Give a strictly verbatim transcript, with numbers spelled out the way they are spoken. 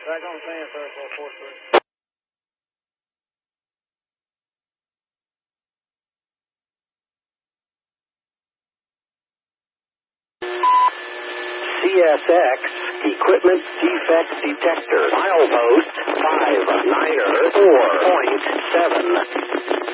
Back on fan, third four four three. C S X Equipment Defect Detector. Milepost five niner four point seven.